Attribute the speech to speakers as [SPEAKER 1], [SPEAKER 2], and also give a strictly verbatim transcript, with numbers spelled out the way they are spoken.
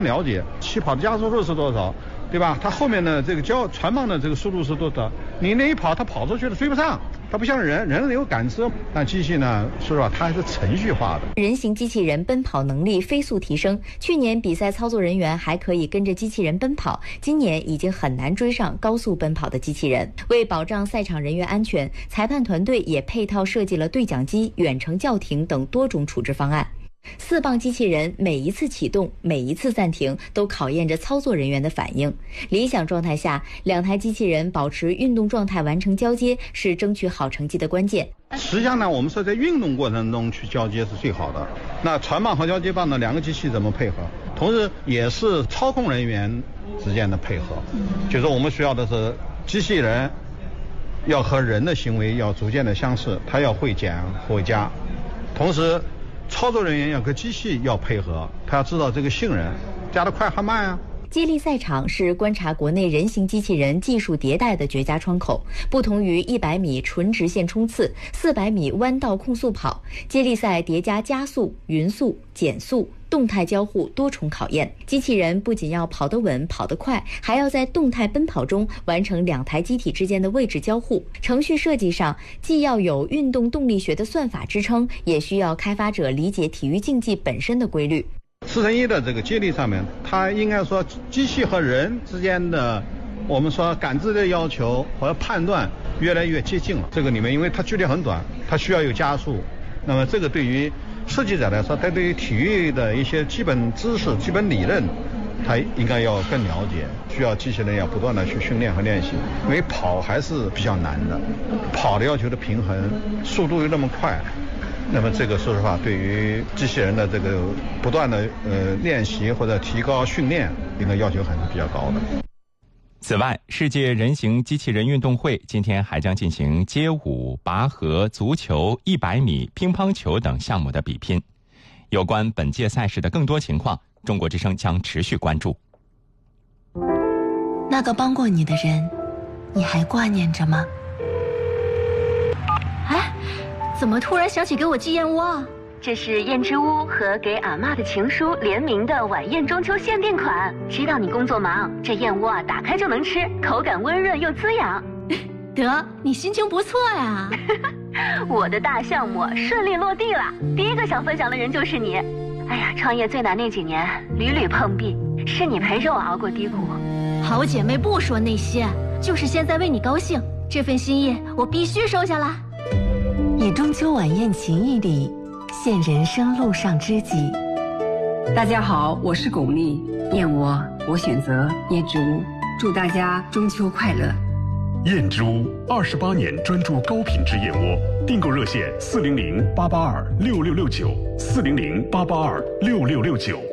[SPEAKER 1] 了解起跑的加速度是多少，对吧？它后面的这个交传棒的这个速度是多少？你那一跑，它跑出去了追不上。它不像人，人有感知，但机器呢，说实话，它还是程序化的。
[SPEAKER 2] 人形机器人奔跑能力飞速提升，去年比赛操作人员还可以跟着机器人奔跑，今年已经很难追上高速奔跑的机器人。为保障赛场人员安全，裁判团队也配套设计了对讲机、远程叫停等多种处置方案。四棒机器人每一次启动、每一次暂停都考验着操作人员的反应。理想状态下，两台机器人保持运动状态完成交接是争取好成绩的关键。
[SPEAKER 1] 实际上呢，我们说在运动过程中去交接是最好的。那传棒和交接棒呢，两个机器怎么配合？同时也是操控人员之间的配合。就是我们需要的是机器人要和人的行为要逐渐的相似，它要会减会加，同时操作人员要跟机器要配合，他要知道这个性能加得快还慢啊。
[SPEAKER 2] 接力赛场是观察国内人形机器人技术迭代的绝佳窗口。不同于一百米纯直线冲刺、四百米弯道控速跑，接力赛叠加加速、匀速、减速、动态交互多重考验。机器人不仅要跑得稳、跑得快，还要在动态奔跑中完成两台机体之间的位置交互。程序设计上，既要有运动动力学的算法支撑，也需要开发者理解体育竞技本身的规律。
[SPEAKER 1] 四乘一的这个接力上面，它应该说机器和人之间的我们说感知的要求和判断越来越接近了。这个里面因为它距离很短，它需要有加速，那么这个对于设计者来说，他对于体育的一些基本知识、基本理论他应该要更了解，需要机器人要不断的去训练和练习。因为跑还是比较难的，跑的要求的平衡，速度又那么快，那么这个说实话，对于机器人的这个不断的呃练习或者提高训练，应该要求还是比较高的。
[SPEAKER 3] 此外，世界人形机器人运动会今天还将进行街舞、拔河、足球、一百米、乒乓球等项目的比拼。有关本届赛事的更多情况，中国之声将持续关注。
[SPEAKER 4] 那个帮过你的人，你还挂念着吗？
[SPEAKER 5] 哎，怎么突然想起给我寄燕窝啊？这是燕之屋和给阿嬷的情书联名的晚宴中秋限定款。知道你工作忙，这燕窝啊打开就能吃，口感温润又滋养。
[SPEAKER 4] 得，你心情不错呀。
[SPEAKER 5] 我的大项目顺利落地了，第一个想分享的人就是你。哎呀，创业最难那几年屡屡碰壁，是你陪着我熬过低谷。
[SPEAKER 4] 好姐妹不说那些，就是现在为你高兴，这份心意我必须收下了。
[SPEAKER 6] 以中秋晚宴情谊礼，献人生路上知己。
[SPEAKER 7] 大家好，我是巩俐，燕窝我选择燕之屋，祝大家中秋快乐。
[SPEAKER 8] 燕之屋二十八年专注高品质燕窝，订购热线四零零八八二六六六九四零零八八二六六六九。